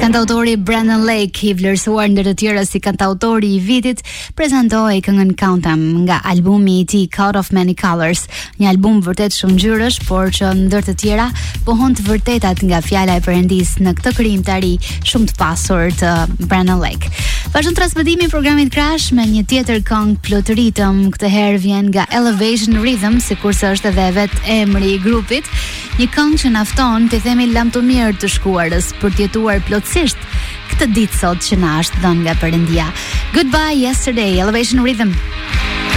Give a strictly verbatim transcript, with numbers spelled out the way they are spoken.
Kantautori Brandon Lake, i vlerësuar ndër të tjera si kantautori i vitit, prezantoi këngën Count Them nga albumi i tij Coat of Many Colors, një album vërtet shumë ngjyrësh, por që ndër të tjera pohon të vërtetat nga fjala e Perëndis në këtë krijim të ri shumë të pasur të Brandon Lake. Vazhdon transmetimi i programit Crash me një tjetër këngë plot ritëm, këtë herë vjen nga Elevation Rhythm, sikurse është edhe vet emri i grupit, një këngë që na fton të themi lam të mirë të shkuarës për të jetuar plotësisht këtë ditë sot që na është dhënë nga Perëndia. Goodbye Yesterday, Elevation Rhythm.